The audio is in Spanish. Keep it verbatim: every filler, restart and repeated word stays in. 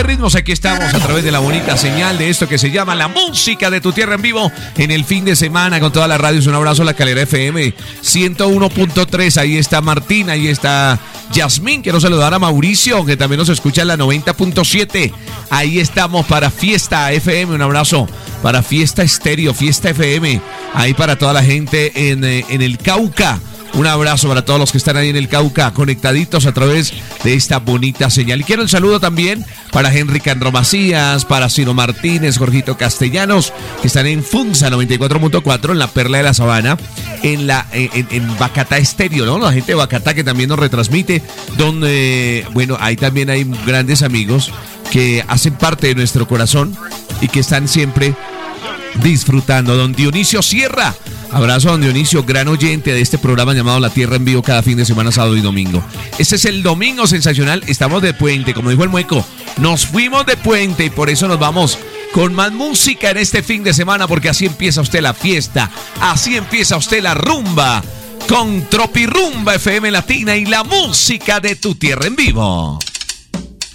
Ritmos, aquí estamos a través de la bonita señal de esto que se llama la música de tu tierra en vivo en el fin de semana con todas las radios. Un abrazo a la Calera F M ciento uno punto tres. Ahí está Martín, ahí está Yasmín. Quiero saludar a Mauricio, que también nos escucha en la noventa punto siete. Ahí estamos para Fiesta F M. Un abrazo para Fiesta Estéreo, Fiesta F M. Ahí para toda la gente en, en el Cauca. Un abrazo para todos los que están ahí en el Cauca, conectaditos a través de esta bonita señal. Y quiero el saludo también para Henry Candro Macías, para Ciro Martínez, Jorgito Castellanos, que están en Funza noventa y cuatro punto cuatro, en la Perla de la Sabana, en la en, en Bacatá Estéreo, ¿no? La gente de Bacatá que también nos retransmite, donde, bueno, ahí también hay grandes amigos que hacen parte de nuestro corazón y que están siempre disfrutando. Don Dionisio Sierra. Abrazo a don Dionisio, gran oyente de este programa llamado La Tierra en Vivo cada fin de semana, sábado y domingo. Este es el domingo sensacional, estamos de puente, como dijo el Mueco, nos fuimos de puente y por eso nos vamos con más música en este fin de semana, porque así empieza usted la fiesta, así empieza usted la rumba, con Tropirumba F M Latina y la música de tu tierra en vivo.